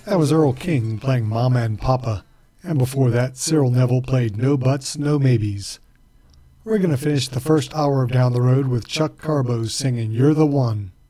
That was Earl King playing Mama and Papa, and before that, Cyril Neville played No Buts, No Maybes. We're going to finish the first hour of Down the Road with Chuck Carbone singing You're the One.